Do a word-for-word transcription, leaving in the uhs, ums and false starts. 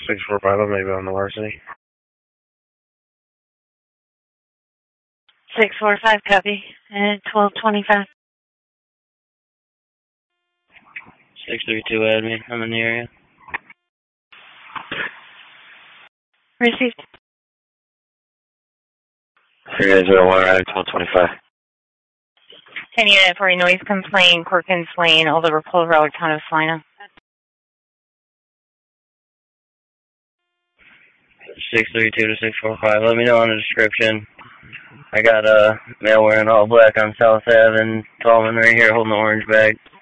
six four five, maybe on the varsity. six four five, copy. And twelve twenty-five. six three two, add me. I'm in the area. Received. three zero one, right, twelve twenty-five. ten unit for a noise complaint, Corkins Lane, Old Liverpool Road, Town of Salina. six three two to six four five. Let me know on the description. I got a male wearing all black on South Ave and Tallman right here holding the orange bag.